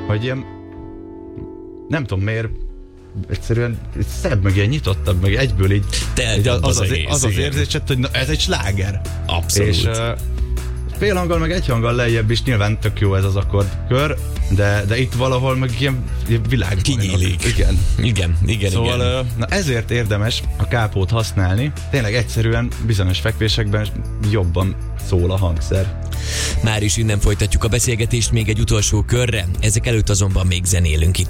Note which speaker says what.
Speaker 1: hogy ilyen, nem tudom miért, egyszerűen szebb, meg ilyen nyitottabb, meg egyből így az érzésed, hogy na, ez egy sláger.
Speaker 2: Abszolút.
Speaker 1: És fél hanggal, meg egy hanggal lejjebb is nyilván tök jó ez az akkordkör, de itt valahol meg ilyen világ
Speaker 2: kinyílik. Igen.
Speaker 1: Szóval na ezért érdemes a kápót használni. Tényleg egyszerűen bizonyos fekvésekben jobban szól a hangszer.
Speaker 2: Már is innen folytatjuk a beszélgetést még egy utolsó körre, ezek előtt azonban még zenélünk itt